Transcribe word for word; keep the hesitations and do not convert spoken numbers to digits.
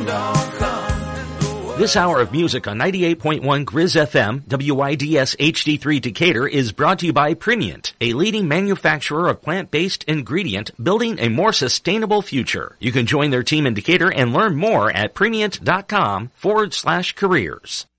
This hour of music on ninety-eight point one Grizz F M, W I D S H D three Decatur is brought to you by Premiant, a leading manufacturer of plant-based ingredient building a more sustainable future. You can join their team in Decatur and learn more at premiant.com forward slash careers.